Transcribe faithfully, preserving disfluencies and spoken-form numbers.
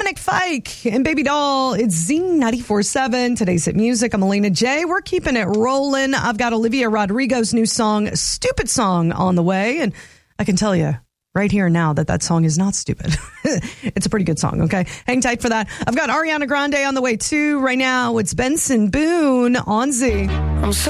Dominic Fike and Baby Doll. It's Z ninety-four point seven. Today's Hit Music. I'm Elena J. We're keeping it rolling. I've got Olivia Rodrigo's new song, Stupid Song, on the way. And I can tell you right here and now that that song is not stupid. It's a pretty good song, okay? Hang tight for that. I've got Ariana Grande on the way, too. Right now, it's Benson Boone on Z. I'm so